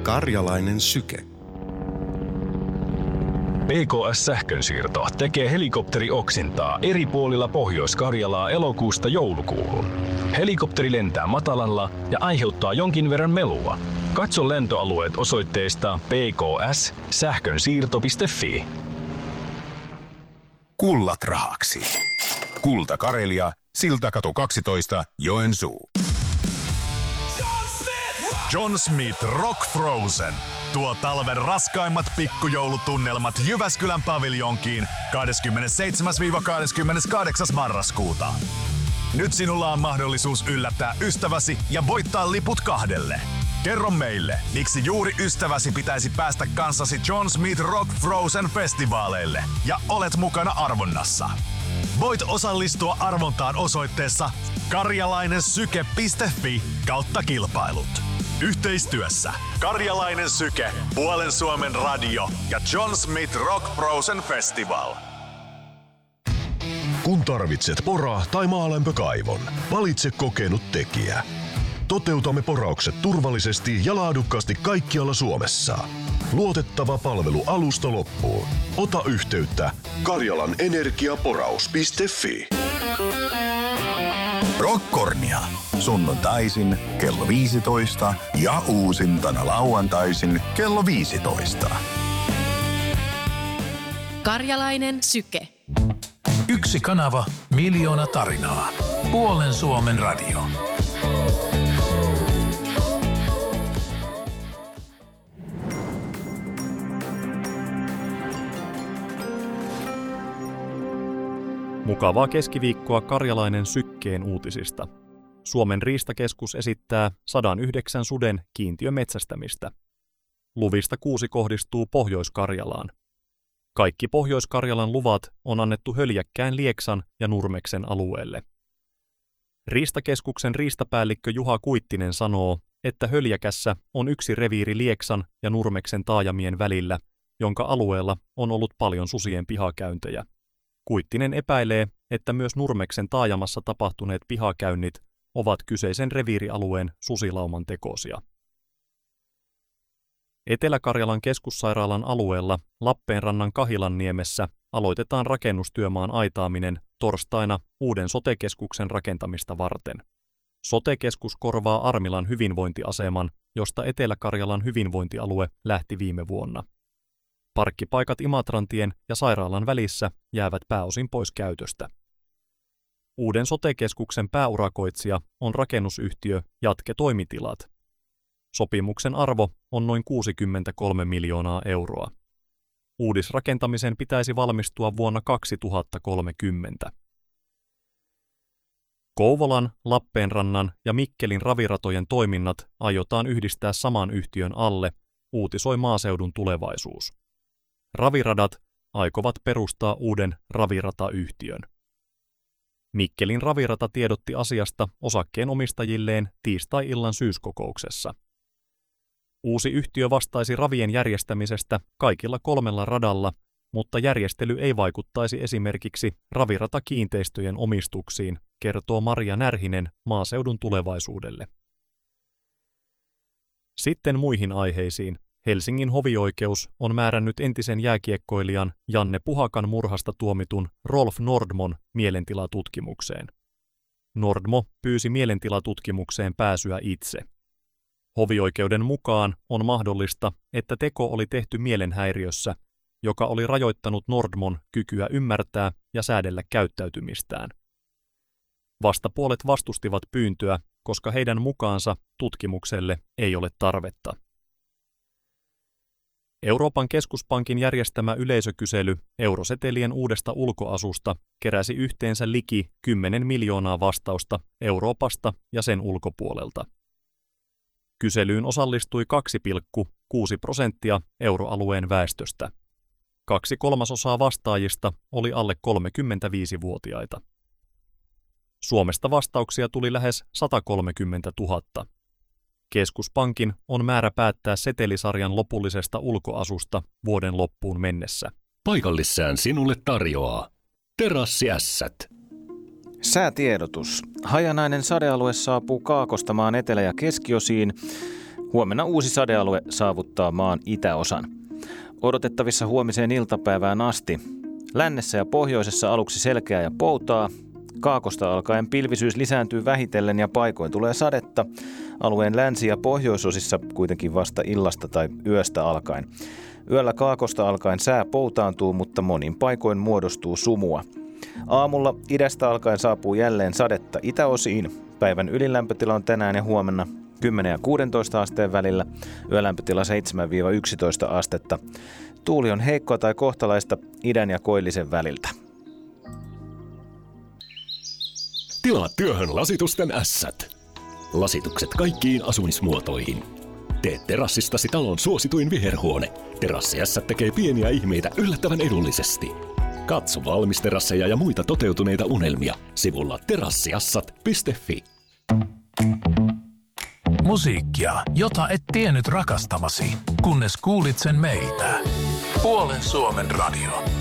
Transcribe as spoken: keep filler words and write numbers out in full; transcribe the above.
Karjalainen syke. P K S-sähkönsiirto tekee helikopterioksintaa eri puolilla Pohjois-Karjalaa elokuusta joulukuuhun. Helikopteri lentää matalalla ja aiheuttaa jonkin verran melua. Katso lentoalueet osoitteesta p k s sähkönsiirto piste f i. Kullat rahaksi. Kulta Karelia, Siltakatu kaksitoista, Joensuu. John Smith Rock Frozen. Tuo talven raskaimmat pikkujoulutunnelmat Jyväskylän paviljonkiin kahdeskymmenesseitsemäs kahdeskymmeneskahdeksas marraskuuta. Nyt sinulla on mahdollisuus yllättää ystäväsi ja voittaa liput kahdelle. Kerro meille, miksi juuri ystäväsi pitäisi päästä kanssasi John Smith Rock Frozen festivaaleille ja olet mukana arvonnassa. Voit osallistua arvontaan osoitteessa karjalainensyke piste f i kautta kilpailut. Yhteistyössä Karjalainen Syke, Puolen Suomen radio ja John Smith Rock Frozen Festival. Kun tarvitset pora- tai maalämpökaivon, valitse kokenut tekijä. Toteutamme poraukset turvallisesti ja laadukkaasti kaikkialla Suomessa. Luotettava palvelu alusta loppuun. Ota yhteyttä karjalanenergiaporaus piste f i. Rockkornia. Sunnuntaisin kello viisitoista ja uusintana lauantaisin kello viisitoista. Karjalainen syke. Yksi kanava, miljoona tarinaa. Puolen Suomen radio. Mukavaa keskiviikkoa Karjalainen sykkeen uutisista. Suomen riistakeskus esittää sata yhdeksän suden kiintiömetsästämistä. Luvista kuusi kohdistuu Pohjois-Karjalaan. Kaikki Pohjois-Karjalan luvat on annettu Höljäkkään, Lieksan ja Nurmeksen alueelle. Riistakeskuksen riistapäällikkö Juha Kuittinen sanoo, että Höljäkässä on yksi reviiri Lieksan ja Nurmeksen taajamien välillä, jonka alueella on ollut paljon susien pihakäyntejä. Kuittinen epäilee, että myös Nurmeksen taajamassa tapahtuneet pihakäynnit ovat kyseisen reviirialueen susilauman tekosia. Etelä-Karjalan keskussairaalan alueella Lappeenrannan Kahilanniemessä aloitetaan rakennustyömaan aitaaminen torstaina uuden sote-keskuksen rakentamista varten. Sote-keskus korvaa Armilan hyvinvointiaseman, josta Etelä-Karjalan hyvinvointialue lähti viime vuonna. Parkkipaikat Imatrantien ja sairaalan välissä jäävät pääosin pois käytöstä. Uuden sote-keskuksen pääurakoitsija on rakennusyhtiö Jatke Toimitilat. Sopimuksen arvo on noin kuusikymmentäkolme miljoonaa euroa. Uudisrakentamisen pitäisi valmistua vuonna kaksituhattakolmekymmentä. Kouvolan, Lappeenrannan ja Mikkelin raviratojen toiminnat aiotaan yhdistää saman yhtiön alle, uutisoi Maaseudun Tulevaisuus. Raviradat aikovat perustaa uuden raviratayhtiön. Mikkelin ravirata tiedotti asiasta osakkeenomistajilleen tiistai-illan syyskokouksessa. Uusi yhtiö vastaisi ravien järjestämisestä kaikilla kolmella radalla, mutta järjestely ei vaikuttaisi esimerkiksi raviratakiinteistöjen omistuksiin, kertoo Maria Närhinen Maaseudun Tulevaisuudelle. Sitten muihin aiheisiin. Helsingin hovioikeus on määrännyt entisen jääkiekkoilijan Janne Puhakan murhasta tuomitun Rolf Nordmon mielentilatutkimukseen. Nordmo pyysi mielentilatutkimukseen pääsyä itse. Hovioikeuden mukaan on mahdollista, että teko oli tehty mielenhäiriössä, joka oli rajoittanut Nordmon kykyä ymmärtää ja säädellä käyttäytymistään. Vastapuolet vastustivat pyyntöä, koska heidän mukaansa tutkimukselle ei ole tarvetta. Euroopan keskuspankin järjestämä yleisökysely eurosetelien uudesta ulkoasusta keräsi yhteensä liki kymmenen miljoonaa vastausta Euroopasta ja sen ulkopuolelta. Kyselyyn osallistui kaksi pilkku kuusi prosenttia euroalueen väestöstä. Kaksi kolmasosaa vastaajista oli alle kolmekymmentäviisivuotiaita. Suomesta vastauksia tuli lähes satakolmekymmentätuhatta. Keskuspankin on määrä päättää setelisarjan lopullisesta ulkoasusta vuoden loppuun mennessä. Paikallissään sinulle tarjoaa Terassiässät. Säätiedotus. Hajanainen sadealue saapuu Kaakosta maan etelä- ja keskiosiin. Huomenna uusi sadealue saavuttaa maan itäosan. Odotettavissa huomiseen iltapäivään asti. Lännessä ja pohjoisessa aluksi selkeää ja poutaa. Kaakosta alkaen pilvisyys lisääntyy vähitellen ja paikoin tulee sadetta. Alueen länsi- ja pohjoisosissa kuitenkin vasta illasta tai yöstä alkaen. Yöllä kaakosta alkaen sää poutaantuu, mutta monin paikoin muodostuu sumua. Aamulla idästä alkaen saapuu jälleen sadetta itäosiin. Päivän ylilämpötila on tänään ja huomenna kymmenen ja kuusitoista asteen välillä. Yölämpötila seitsemän yksitoista astetta. Tuuli on heikkoa tai kohtalaista idän ja koillisen väliltä. Tilaa työhön lasitusten ässät. Lasitukset kaikkiin asumismuotoihin. Tee terassistasi talon suosituin viherhuone. Terassiässät tekee pieniä ihmeitä yllättävän edullisesti. Katso valmisterasseja ja muita toteutuneita unelmia sivulla terassiassat piste fi. Musiikkia, jota et tiennyt rakastavasi, kunnes kuulit sen meiltä. Puolen Suomen radio.